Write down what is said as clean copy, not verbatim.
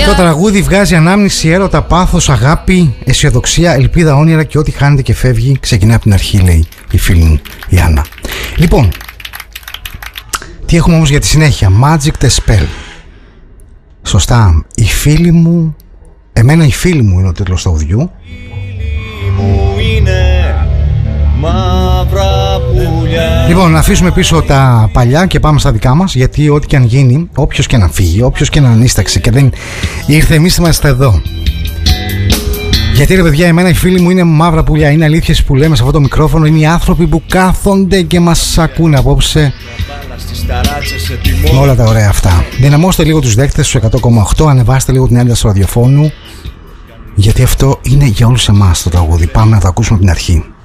Το τραγούδι βγάζει ανάμνηση, έρωτα, πάθος, αγάπη, αισιοδοξία, ελπίδα, όνειρα και ό,τι χάνεται και φεύγει ξεκινά από την αρχή, λέει η φίλη μου η Άννα. Λοιπόν, τι έχουμε όμως για τη συνέχεια? Magic the Spell. Σωστά, η φίλη μου, εμένα η φίλη μου είναι ο τίτλος του τραγουδιού. Λοιπόν, να αφήσουμε πίσω τα παλιά και πάμε στα δικά μας, γιατί ό,τι και αν γίνει, όποιος και να φύγει, όποιος και να ανίσταξε και δεν ήρθε, εμείς είμαστε εδώ. Γιατί ρε παιδιά, εμένα οι φίλοι μου είναι μαύρα πουλιά. Είναι αλήθειες που λέμε σε αυτό το μικρόφωνο. Είναι οι άνθρωποι που κάθονται και μας ακούνε απόψε. Όλα τα ωραία αυτά. Δυναμώστε λίγο τους δέκτες στους 100,8. Ανεβάστε λίγο την ένταση του ραδιοφώνου, γιατί αυτό είναι για όλους εμάς το τραγούδι. Πάμε να το ακούσουμε από την αρχή.